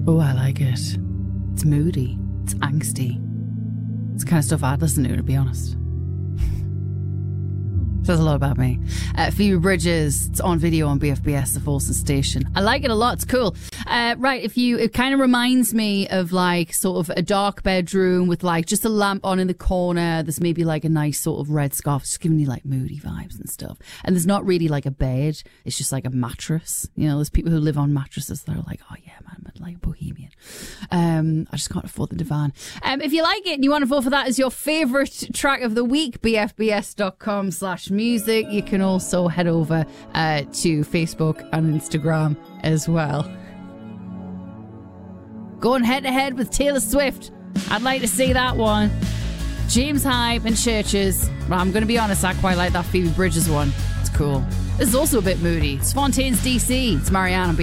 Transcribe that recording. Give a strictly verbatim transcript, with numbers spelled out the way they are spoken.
Oh, I like it. It's moody. It's angsty. It's the kind of stuff I'd listen to, to be honest. Says a lot about me. Uh, Phoebe Bridgers, it's on video on B F B S, the Folsom Station. I like it a lot. It's cool. Uh, right, if you, it kind of reminds me of like sort of a dark bedroom with like just a lamp on in the corner. There's maybe like a nice sort of red scarf. It's just giving you like moody vibes and stuff. And there's not really like a bed. It's just like a mattress. You know, there's people who live on mattresses that are like, oh yeah, man, I'm like bohemian. Um, I just can't afford the divan. Um, if you like it and you want to vote for that as your favourite track of the week, bfbs.com slash music. You can also head over uh, to Facebook and Instagram as well. Going head to head with Taylor Swift. I'd like to see that one. James Hype and Churches. Well, I'm going to be honest, I quite like that Phoebe Bridgers one. It's cool. This is also a bit moody. It's Fontaines D C. It's Marianne.